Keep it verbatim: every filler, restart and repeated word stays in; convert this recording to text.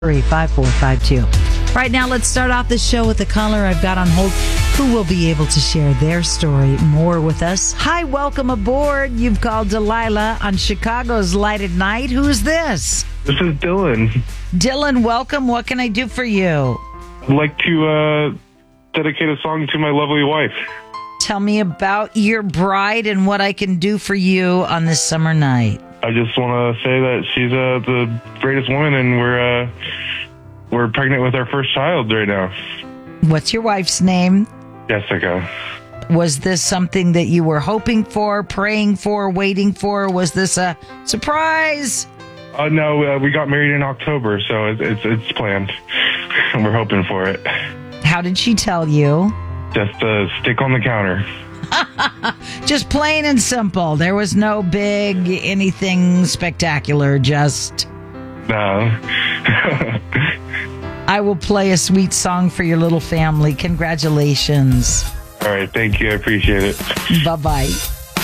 three five four five two. Right now, let's start off the show with a caller I've got on hold who will be able to share their story more with us. Hi, welcome aboard. You've called Delilah on Chicago's Light at Night. Who's this? This is Dylan. Dylan, welcome. What can I do for you? I'd like to uh, dedicate a song to my lovely wife. Tell me about your bride and what I can do for you on this summer night. I just want to say that she's uh, the greatest woman, and we're uh, we're pregnant with our first child right now. What's your wife's name? Jessica. Was this something that you were hoping for, praying for, waiting for? Was this a surprise? Uh, no, uh, we got married in October, so it's it's, it's planned. We're hoping for it. How did she tell you? Just uh, stick on the counter. Just plain and simple. There was no big anything spectacular, just... No. I will play a sweet song for your little family. Congratulations. All right, thank you. I appreciate it. Bye-bye.